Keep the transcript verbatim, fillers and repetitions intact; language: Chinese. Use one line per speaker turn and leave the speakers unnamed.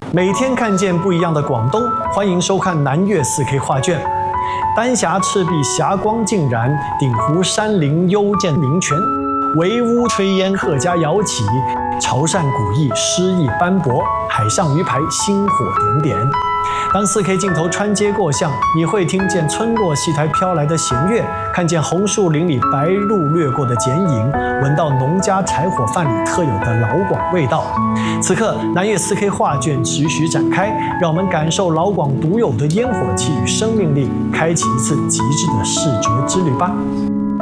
每天看见不一样的广东，欢迎收看南粤 四K 画卷。丹霞赤壁霞光尽染，鼎湖山林幽见名泉。惟乌炊烟客家摇起，潮汕古意诗意斑驳，海上鱼排星火点点。当 四K 镜头穿街过巷，你会听见村落戏台飘来的弦乐，看见红树林里白鹭掠过的剪影，闻到农家柴火饭里特有的老广味道。此刻，南粤 四K 画卷徐徐展开，让我们感受老广独有的烟火气与生命力，开启一次极致的视觉之旅吧。